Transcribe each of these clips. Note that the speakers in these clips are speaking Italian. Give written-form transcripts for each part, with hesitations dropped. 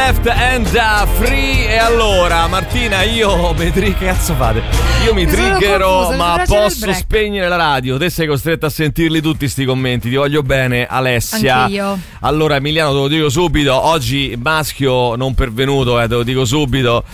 Left and Free. E allora Martina, che cazzo fate? Io mi triggerò, ma posso spegnere la radio? Te sei costretta a sentirli tutti sti commenti. Ti voglio bene, Alessia. Anch'io. Allora Emiliano, te lo dico subito, oggi maschio non pervenuto, te lo dico subito,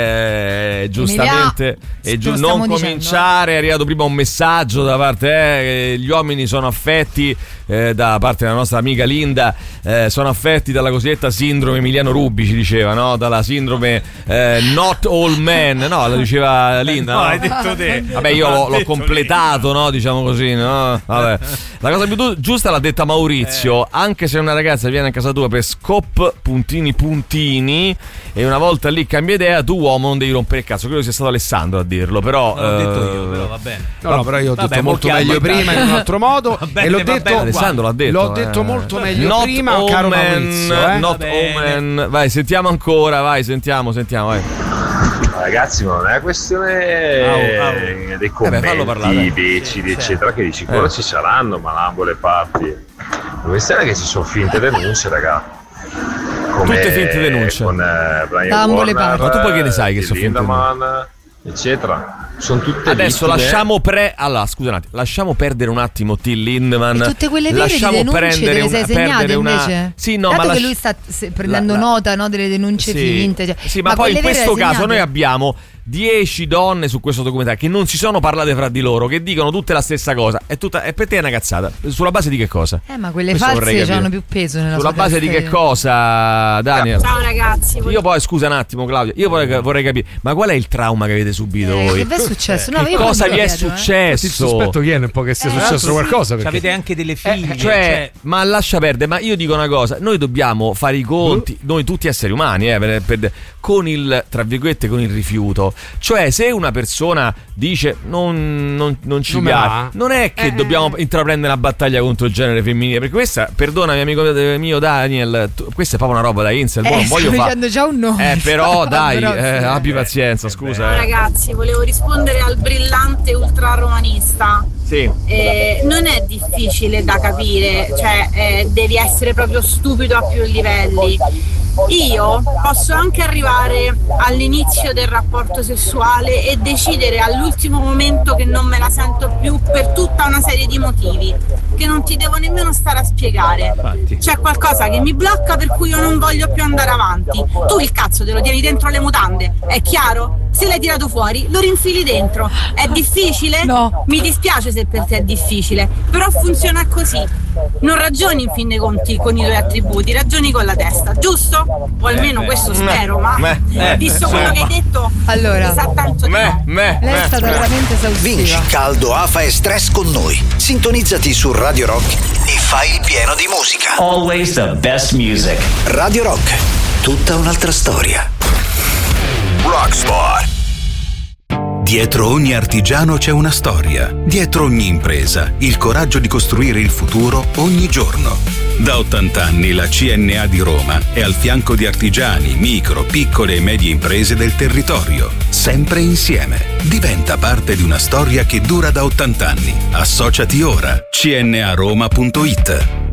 giustamente, non cominciare. È arrivato prima un messaggio da parte, gli uomini sono affetti, da parte della nostra amica Linda, sono affetti dalla cosiddetta sindrome Emiliano Rubi, ci diceva, no? Dalla sindrome not all men, no? La diceva Linda, no? Hai detto te. Vabbè, io l'ho completato, no? Diciamo così, no? Vabbè. La cosa più giusta l'ha detta Maurizio, anche se una ragazza viene a casa tua per scop puntini e una volta lì cambia idea, tu uomo non devi rompere il cazzo. Credo sia stato Alessandro a dirlo, però l'ho detto io, però va bene. No, però io ho detto molto meglio prima in un altro modo e l'ho detto, Alessandro l'ha detto. L'ho detto molto meglio not prima, omen, caro Maurizio, not omen. Vai, sentiamo ancora, vai, sentiamo, vai. Ragazzi, ma non è una questione dei commenti becidi eccetera, che di sicuro ci saranno, ma lambo le parti. La questione è che ci sono finte denunce, raga. Come tutte finte denunce con Brian Warner, ma tu poi che ne sai che sono finte denunce, eccetera. Sono tutte adesso vittime. lasciamo perdere un attimo Till Lindemann. E tutte quelle vere denunce te le sei segnate invece? Sì, no, dato ma che lui sta prendendo nota, no, delle denunce finte, cioè. Sì, ma poi in questo caso noi abbiamo 10 donne su questo documentario che non si sono parlate fra di loro, che dicono tutte la stessa cosa. È per te è una cazzata. Sulla base di che cosa? Ma quelle false hanno più peso nella sulla base di che cosa, Daniel? Ciao ragazzi. Io poi, scusa un attimo Claudia, io vorrei capire, ma qual è il trauma che avete subito voi? Che vi è successo? No, che cosa vi è successo? Il sospetto viene un po' che sia successo qualcosa, perché avete anche delle figlie, ma lascia perdere. Ma io dico una cosa, noi dobbiamo fare i conti, noi tutti esseri umani, con il, tra virgolette, con il rifiuto. Cioè, se una persona dice non ci piace, non è che dobbiamo intraprendere una battaglia contro il genere femminile, perché questa, perdonami amico mio Daniel, questa è proprio una roba da incel, non voglio fare già un nome. però dai, abbi pazienza, scusa. Ragazzi, volevo rispondere al brillante ultraromanista. Sì. Non è difficile da capire, cioè devi essere proprio stupido a più livelli. Io posso anche arrivare all'inizio del rapporto sessuale e decidere all'ultimo momento che non me la sento più per tutta una serie di motivi che non ti devo nemmeno stare a spiegare. C'è qualcosa che mi blocca per cui io non voglio più andare avanti. Tu il cazzo te lo tieni dentro le mutande, è chiaro? Se l'hai tirato fuori lo rinfili dentro. È difficile? No. Mi dispiace se per te è difficile, però funziona così. Non ragioni in fin dei conti con i tuoi attributi, ragioni con la testa, giusto? O almeno questo spero, ma visto quello che hai detto, allora, sa tanto lei è stata veramente esaustiva. Vinci caldo, afa e stress con noi. Sintonizzati su Radio Rock e fai il pieno di musica. Always the best music. Radio Rock, tutta un'altra storia. Rockspot. Dietro ogni artigiano c'è una storia. Dietro ogni impresa, il coraggio di costruire il futuro ogni giorno. Da 80 anni la CNA di Roma è al fianco di artigiani, micro, piccole e medie imprese del territorio. Sempre insieme. Diventa parte di una storia che dura da 80 anni. Associati ora. cnaroma.it.